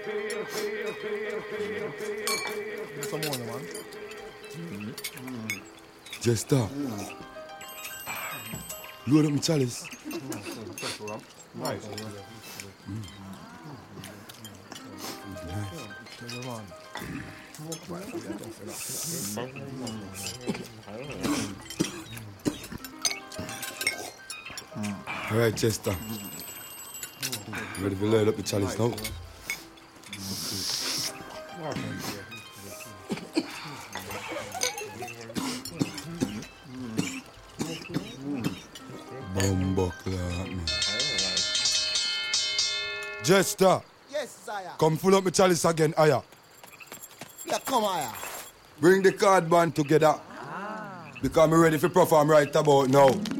Some more, man. Just stop. Load up my chalice. Nice. All right, Chester. Ready to load up the chalice now? Bumbuckler. Chester. Yes, sire. Come full up my chalice again, Aya. Yeah, come here. Bring the card band together. Because I'm ready for perform right about now.